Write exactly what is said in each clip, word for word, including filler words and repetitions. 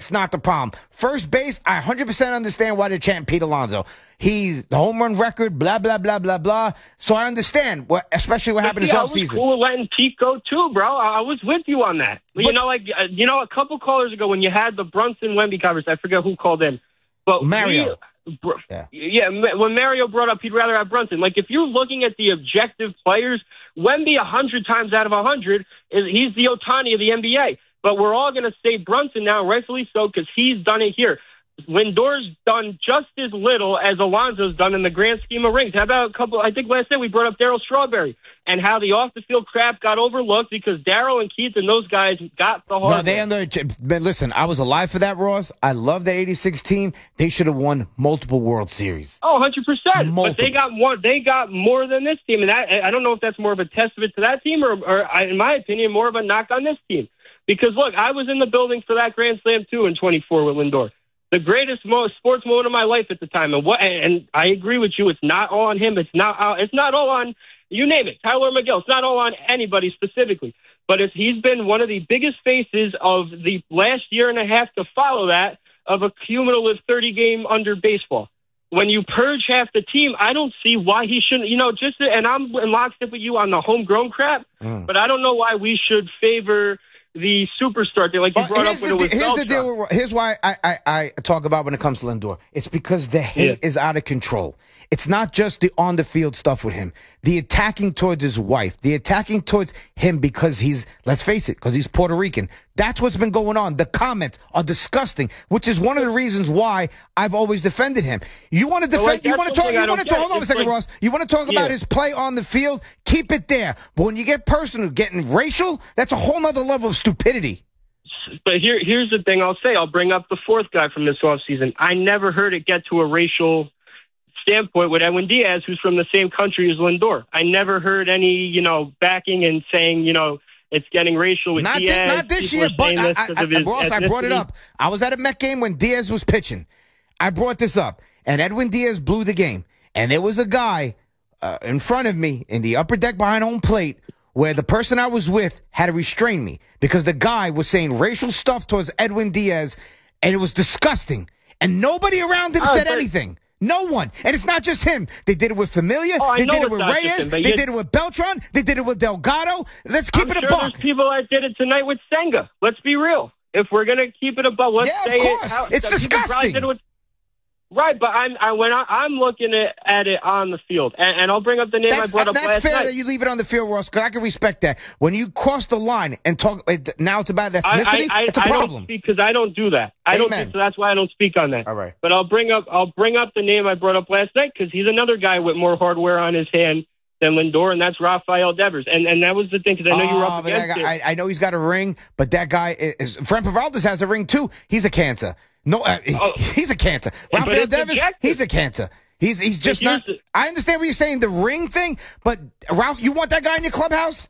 That's not the problem. First base, I one hundred percent understand why they're chanting Pete Alonso. He's the home run record, blah, blah, blah, blah, blah. So I understand, what, especially what happened see, this offseason. offseason. I was cool with letting Pete go too, bro. I was with you on that. But, you know, like, uh, you know, a couple callers ago when you had the Brunson-Wemby conversation, I forget who called in. But Mario. We, br- yeah. yeah, when Mario brought up he'd rather have Brunson. Like, if you're looking at the objective players, Wemby a hundred times out of a hundred, is he's the Ohtani of the N B A. But we're all going to say Brunson now, rightfully so, because he's done it here. Lindor's done just as little as Alonso's done in the grand scheme of rings. How about a couple? I think last night we brought up Darryl Strawberry and how the off-the-field crap got overlooked because Darryl and Keith and those guys got the hard. No, they under. But listen, I was alive for that, Ross. I love that eighty-six team. They should have won multiple World Series. Oh, one hundred percent. But they got more. They got more than this team, and that, I don't know if that's more of a testament to that team or, or, in my opinion, more of a knock on this team. Because look, I was in the building for that Grand Slam too in twenty-four with Lindor. The greatest most sports moment of my life at the time, and what? And I agree with you. It's not all on him. It's not. It's not all on you name it. Tyler McGill. It's not all on anybody specifically. But it's, he's been one of the biggest faces of the last year and a half to follow that of a cumulative thirty game under baseball. When you purge half the team, I don't see why he shouldn't. You know, just and I'm in lockstep with you on the homegrown crap. Mm. But I don't know why we should favor the superstar thing, like you brought up when it was Here's the deal. With, here's why I, I, I talk about when it comes to Lindor. It's because the hate yeah. is out of control. It's not just the on-the-field stuff with him. The attacking towards his wife. The attacking towards him because he's, let's face it, because he's Puerto Rican. That's what's been going on. The comments are disgusting, which is one of the reasons why I've always defended him. You want to defend, like, you want to talk, you want to talk, hold on a second, like, Ross. You want to talk yeah. about his play on the field? Keep it there. But when you get personal, getting racial, that's a whole nother level of stupidity. But here, here's the thing I'll say. I'll bring up the fourth guy from this offseason. I never heard it get to a racial standpoint with Edwin Diaz, who's from the same country as Lindor. I never heard any, you know, backing and saying, you know, it's getting racial with not Diaz. This, not this year, but I, I, I, Ross, I brought it up. I was at a Met game when Diaz was pitching. I brought this up, and Edwin Diaz blew the game. And there was a guy uh, in front of me in the upper deck behind home plate where the person I was with had to restrain me because the guy was saying racial stuff towards Edwin Diaz, and it was disgusting. And nobody around him oh, said anything. No one. And it's not just him. They did it with Familia. Oh, they did it with him, Reyes. They did it with Beltran. They did it with Delgado. Let's keep I'm it sure a buck. There's people that did it tonight with Senga. Let's be real. If we're going to keep it a buck, let's yeah, say of course. it. How, it's disgusting. Did it with, right, but I'm I, when I, I'm looking at, at it on the field, and, and I'll bring up the name that's, I brought up that's last fair night. that you leave it on the field, Ross, because I can respect that. When you cross the line and talk, now it's about ethnicity, I, I, it's a I problem. don't speak because I don't do that. I Amen. don't. Do, so that's why I don't speak on that. All right. But I'll bring up I'll bring up the name I brought up last night because he's another guy with more hardware on his hand than Lindor, and that's Rafael Devers. And and that was the thing because I know oh, you were up against guy, it. I, I know he's got a ring, but that guy is. Framber Valdez has a ring too. He's a cancer. No, uh, oh. he's a cancer. Rafael Devers, objective. he's a cancer. He's he's just not. The, I understand what you're saying, the ring thing, but Ralph, you want that guy in your clubhouse?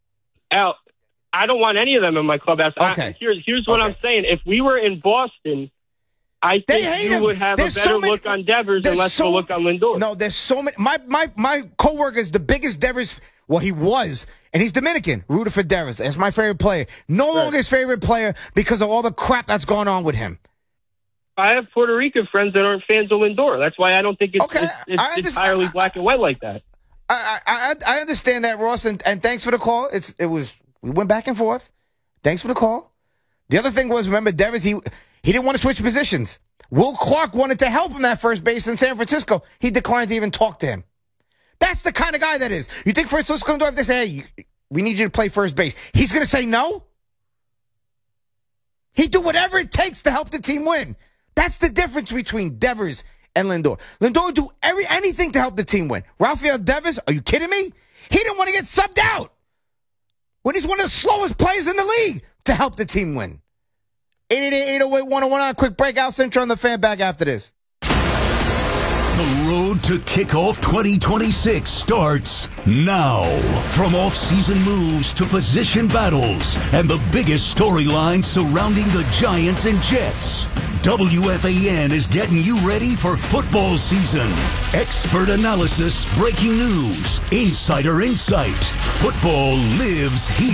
Al, I don't want any of them in my clubhouse. Okay. I, here's here's what okay. I'm saying. If we were in Boston, I think you him. would have there's a better so many, look on Devers and less so, of a look on Lindor. No, there's so many. My my my coworker is the biggest Devers. Well, he was, and he's Dominican. Rooted for Devers. That's my favorite player. No right. longer his favorite player because of all the crap that's going on with him. I have Puerto Rican friends that aren't fans of Lindor. That's why I don't think it's, okay. it's, it's entirely black and white like that. I, I I understand that, Ross, and, and thanks for the call. It's it was we went back and forth. Thanks for the call. The other thing was, remember, Devers, he he didn't want to switch positions. Will Clark wanted to help him at first base in San Francisco. He declined to even talk to him. That's the kind of guy that is. You think Francisco comes if they say, hey, we need you to play first base. He's going to say no? He'd do whatever it takes to help the team win. That's the difference between Devers and Lindor. Lindor would do every, anything to help the team win. Rafael Devers, are you kidding me? He didn't want to get subbed out when he's one of the slowest players in the league to help the team win. eight eight eight, eight oh eight, one oh one nine. Quick breakout. Central on the fan back after this. The road to kickoff twenty twenty-six starts now. From off-season moves to position battles and the biggest storylines surrounding the Giants and Jets, W F A N is getting you ready for football season. Expert analysis, breaking news, insider insight. Football lives here.